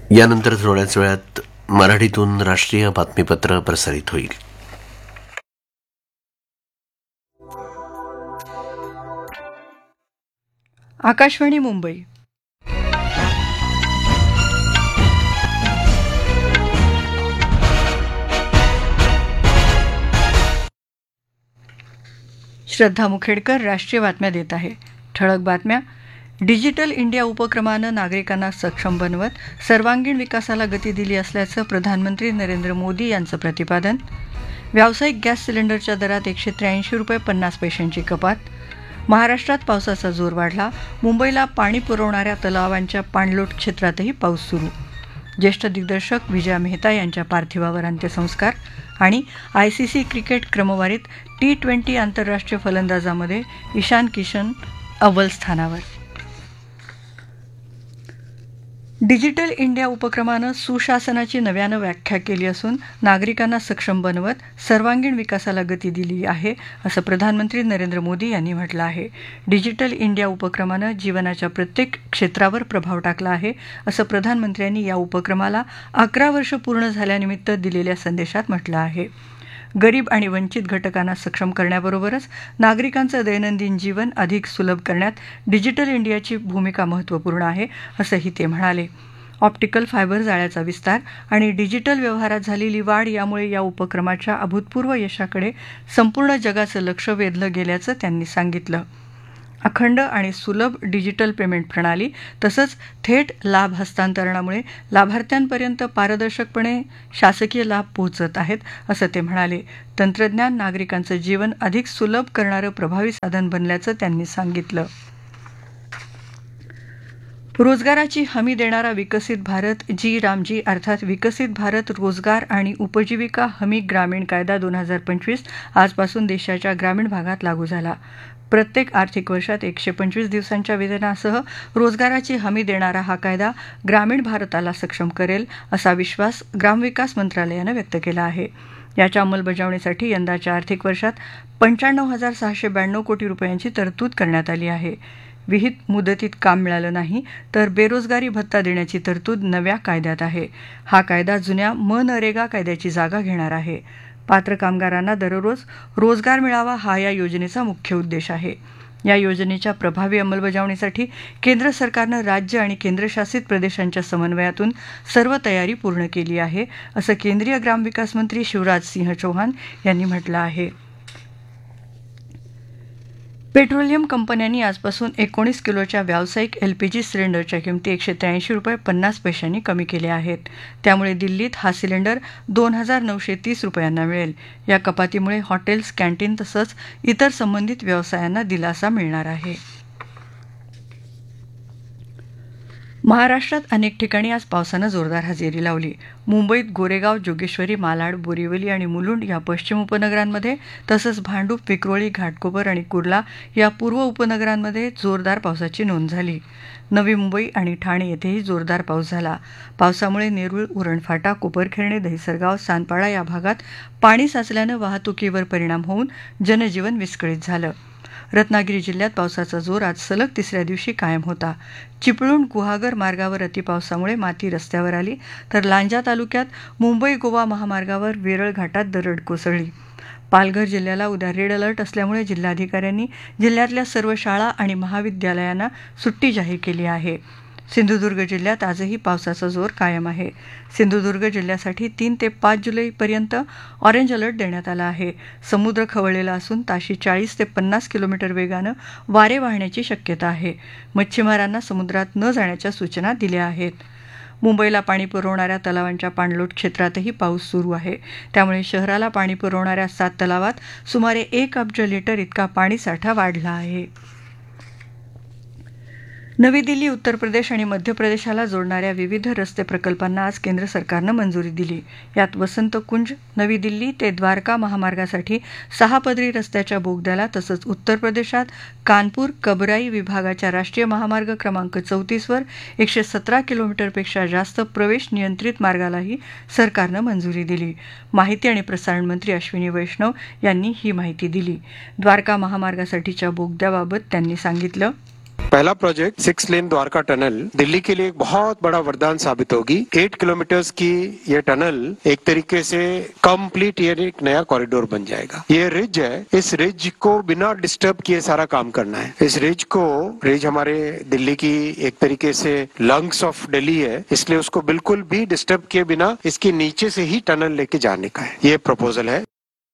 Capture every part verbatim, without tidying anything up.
यानंतर थोड्याच वेळात मराठीतून राष्ट्रीय बातमीपत्र प्रसारित होईल. आकाशवाणी मुंबई. श्रद्धा मुखेडकर राष्ट्रीय बातम्या देत आहे. ठळक बातम्या. डिजिटल इंडिया उपक्रमानं नागरिकांना सक्षम बनवत सर्वांगीण विकासाला गती दिली असल्याचं प्रधानमंत्री नरेंद्र मोदी यांचं प्रतिपादन. व्यावसायिक गॅस सिलेंडरच्या दरात एकशे त्र्याऐंशी रुपये पन्नास पैशांची कपात. महाराष्ट्रात पावसाचा जोर वाढला. मुंबईला पाणी पुरवणाऱ्या तलावांच्या पाणलोट क्षेत्रातही पाऊस सुरू. ज्येष्ठ दिग्दर्शक विजया मेहता यांच्या पार्थिवावर अंत्यसंस्कार. आणि आयसीसी क्रिकेट क्रमवारीत टी ट्वेंटी आंतरराष्ट्रीय फलंदाजामध्ये ईशान किशन अव्वल स्थानावर. डिजिटल इंडिया उपक्रमानं सुशासनाची नव्यानं व्याख्या केली असून नागरिकांना सक्षम बनवत सर्वांगीण विकासाला गती दिली आहे असं प्रधानमंत्री नरेंद्र मोदी यांनी म्हटलं आहे. डिजिटल इंडिया उपक्रमानं जीवनाच्या प्रत्येक क्षेत्रावर प्रभाव टाकला आहे असं प्रधानमंत्र्यांनी या उपक्रमाला अकरा वर्ष पूर्ण झाल्यानिमित्त दिलेल्या संदेशात म्हटलं आहे. गरीब आणि वंचित घटकांना सक्षम करण्याबरोबरच नागरिकांचं दैनंदिन जीवन अधिक सुलभ करण्यात डिजिटल इंडियाची भूमिका महत्त्वपूर्ण आहे असंही ते म्हणाले. ऑप्टिकल फायबर जाळ्याचा विस्तार आणि डिजिटल व्यवहारात झालेली वाढ यामुळे या उपक्रमाच्या अभूतपूर्व यशाकडे संपूर्ण जगाचं लक्ष वेधलं गेल्याचं त्यांनी सांगितलं. अखंड आणि सुलभ डिजिटल पेमेंट प्रणाली तसंच थेट लाभ हस्तांतरणामुळे लाभार्थ्यांपर्यंत पारदर्शकपणे शासकीय लाभ पोहोचत आहेत असं ते म्हणाले. तंत्रज्ञान नागरिकांचं जीवन अधिक सुलभ करणारं प्रभावी साधन बनल्याचं त्यांनी सांगितलं. रोजगाराची हमी देणारा विकसित भारत जी रामजी अर्थात विकसित भारत रोजगार आणि उपजीविका हमी ग्रामीण कायदा दोन हजार पंचवीस आजपासून देशाच्या ग्रामीण भागात लागू झाला. प्रत्येक आर्थिक वर्षात एकशे पंचवीस दिवसांच्या वेतनासह रोजगाराची हमी देणारा हा कायदा ग्रामीण भारताला सक्षम करेल असा विश्वास ग्रामविकास मंत्रालयानं व्यक्त केला आहे. याच्या अंमलबजावणीसाठी यंदाच्या आर्थिक वर्षात पंच्याण्णव हजार सहाशे ब्याण्णव कोटी रुपयांची तरतूद करण्यात आली आहे. विहित मुदतीत काम मिळालं नाही तर बेरोजगारी भत्ता देण्याची तरतूद नव्या कायद्यात आहे. हा कायदा जुन्या मनरेगा कायद्याची जागा घेणार आहे. पात्र कामगारांना दररोज रोजगार मिळावा हा या योजनेचा मुख्य उद्देश आहे. या योजनेच्या प्रभावी अंमलबजावणीसाठी केंद्र सरकारनं राज्य आणि केंद्रशासित प्रदेशांच्या समन्वयातून सर्व तयारी पूर्ण केली आहे असं केंद्रीय ग्रामविकास मंत्री शिवराज सिंह चौहान यांनी म्हटलं आहे. पेट्रोलियम कंपन्यांनी आजपासून एकोणीस किलोच्या व्यावसायिक एलपीजी सिलेंडरच्या किमती एकशे त्र्याऐंशी रुपये पन्नास पैशांनी कमी केल्या आहेत. त्यामुळे दिल्लीत हा सिलेंडर दोन हजार नऊशे तीस रुपयांना मिळेल. या कपातीमुळे हॉटेल्स, कॅन्टीन तसंच इतर संबंधित व्यवसायांना दिलासा मिळणार आहे. महाराष्ट्रात अनेक ठिकाणी आज पावसानं जोरदार हजेरी लावली. मुंबईत गोरेगाव, जोगेश्वरी, मालाड, बोरिवली आणि मुलुंड या पश्चिम उपनगरांमध्ये तसंच भांडूप, विक्रोळी, घाटकोपर आणि कुर्ला या पूर्व उपनगरांमध्ये जोरदार पावसाची नोंद झाली. नवी मुंबई आणि ठाणे येथेही जोरदार पाऊस झाला. पावसामुळे नेरूळ, उरणफाटा, कोपरखैरणे, दहिसरगाव, सानपाडा या भागात पाणी साचल्यानं वाहतुकीवर परिणाम होऊन जनजीवन विस्कळीत झालं. रत्नागिरी जिल्ह्यात पावसाचा जोर आज सलग तिसऱ्या दिवशी कायम होता. चिपळूण गुहागर मार्गावर अतिपावसामुळे माती रस्त्यावर आली तर लांजा तालुक्यात मुंबई गोवा महामार्गावर वेरळ घाटात दरड कोसळली. पालघर जिल्ह्याला उद्या रेड अलर्ट असल्यामुळे जिल्हाधिकाऱ्यांनी जिल्ह्यातल्या सर्व शाळा आणि महाविद्यालयांना सुट्टी जाहीर केली आहे. सिंधुदुर्ग जिल्ह्यात आजही पावसाचा जोर कायम आहे. सिंधुदुर्ग जिल्ह्यासाठी तीन ते पाच जुलैपर्यंत ऑरेंज अलर्ट देण्यात आला आहे. समुद्र खवळलेला असून ताशी चाळीस ते पन्नास किलोमीटर वेगानं वारे वाहण्याची शक्यता आहे. मच्छीमारांना समुद्रात न जाण्याच्या सूचना दिल्या आहेत. मुंबईला पाणी पुरवणाऱ्या तलावांच्या पाणलोट क्षेत्रातही पाऊस सुरू आहे. त्यामुळे शहराला पाणी पुरवणाऱ्या सात तलावात सुमारे एक अब्ज लिटर इतका पाणीसाठा वाढला आहे. नवी दिल्ली, उत्तर प्रदेश आणि मध्य प्रदेशाला जोडणाऱ्या विविध रस्ते प्रकल्पांना आज केंद्र सरकारनं मंजुरी दिली. यात वसंत कुंज, नवी दिल्ली ते द्वारका महामार्गासाठी सहा पदरी रस्त्याच्या बोगद्याला तसंच उत्तर प्रदेशात कानपूर कबराई विभागाच्या राष्ट्रीय महामार्ग क्रमांक चौतीसवर एकशे सतरा किलोमीटरपेक्षा जास्त प्रवेश नियंत्रित मार्गालाही सरकारनं मंजुरी दिली. माहिती आणि प्रसारण मंत्री अश्विनी वैष्णव यांनी ही माहिती दिली. द्वारका महामार्गासाठीच्या बोगद्याबाबत त्यांनी सांगितलं. पहला project six lane Dwarka tunnel Delhi के लिए एक बहुत बड़ा वरदान साबित होगी। एट किलोमीटर्स की ये टनल एक तरीके से कंप्लीट ये एक नया कॉरिडोर बन जाएगा। ये रिज है, इस रिज को बिना डिस्टर्ब किए सारा काम करना है। इस रिज को रिज हमारे दिल्ली की एक तरीके से लंग्स ऑफ दिल्ली है, इसलिए उसको बिल्कुल भी डिस्टर्ब किए बिना इसके नीचे से ही टनल लेके जाने का है, ये प्रपोजल है।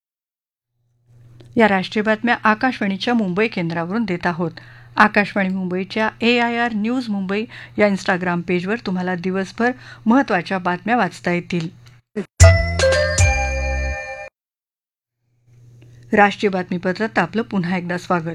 या राष्ट्रीय बातम्या आकाशवाणीच्या मुंबई केंद्रावरून देत आहोत. आकाशवाणी मुंबईच्या ए आय आर न्यूज मुंबई या इंस्टाग्राम पेजवर तुम्हाला दिवसभर महत्त्वाच्या बातम्या वाचता येतील. राष्ट्रीय बातमीपत्रात आपलं पुन्हा एकदा स्वागत.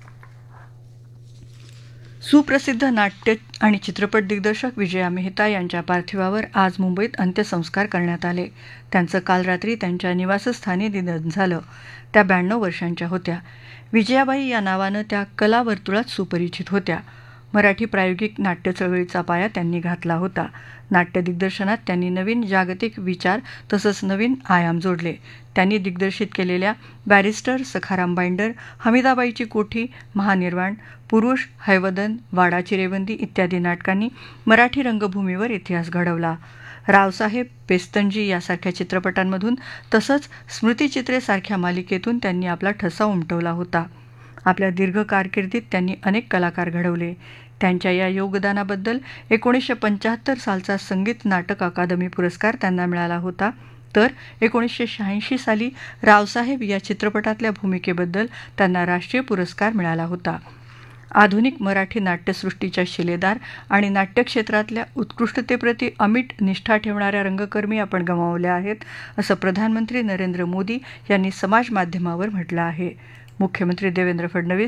सुप्रसिद्ध नाट्य आणि चित्रपट दिग्दर्शक विजया मेहता यांच्या पार्थिवावर आज मुंबईत अंत्यसंस्कार करण्यात आले. त्यांचं काल रात्री त्यांच्या निवासस्थानी निधन झालं. त्या ब्याण्णव वर्षांच्या होत्या. विजयाबाई या नावानं त्या कलावर्तुळात सुपरिचित होत्या. मराठी प्रायोगिक नाट्य चळवळीचा पाया त्यांनी घातला होता. नाट्य दिग्दर्शनात त्यांनी नवीन जागतिक विचार तसंच नवीन आयाम जोडले. त्यांनी दिग्दर्शित केलेल्या बॅरिस्टर, सखाराम बाइंडर, हमीदाबाईची कोठी, महानिर्वाण, पुरुष, हैवदन, वाडाची रेवंदी इत्यादी नाटकांनी मराठी रंगभूमीवर इतिहास घडवला. रावसाहेब, पेस्तनजी यासारख्या चित्रपटांमधून तसंच स्मृतिचित्रे सारख्या मालिकेतून त्यांनी आपला ठसा उमटवला होता. आपल्या दीर्घ कारकिर्दीत त्यांनी अनेक कलाकार घडवले. त्यांच्या या योगदानाबद्दल एकोणीसशे पंच्याहत्तर सालचा संगीत नाटक अकादमी पुरस्कार त्यांना मिळाला होता. तर एकोणीसशे शहाऐंशी साली रावसाहेब या चित्रपटातल्या भूमिकेबद्दल त्यांना राष्ट्रीय पुरस्कार मिळाला होता. आधुनिक मराठी नाट्यसृष्टीच्या शिलेदार आणि नाट्यक्षेत्रातल्या उत्कृष्टतेप्रती अमिट निष्ठा ठेवणाऱ्या रंगकर्मी आपण गमावल्या आहेत, असं प्रधानमंत्री नरेंद्र मोदी यांनी समाज माध्यमावर म्हटलं आहे. मुख्यमंत्री देवेंद्र फडणवीस